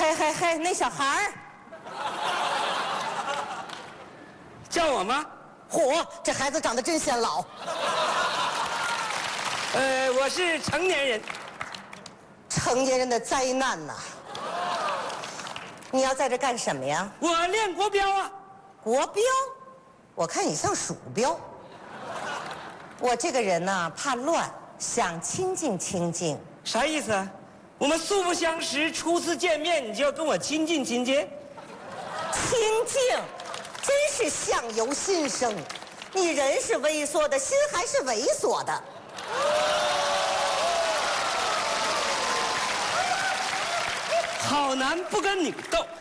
嘿，那小孩儿叫我吗？ 嚯，这孩子长得真显老。 我是成年人。 成年人的灾难呐！你要在这干什么呀？ 我练国标啊。 国标？我看你像鼠标。我这个人呐，怕乱，想清静清静。 啥意思啊？我们素不相识，初次见面你就要跟我亲近亲近？ 清静，真是相由心生。你人是萎缩的，心还是猥琐的。 好男不跟女斗，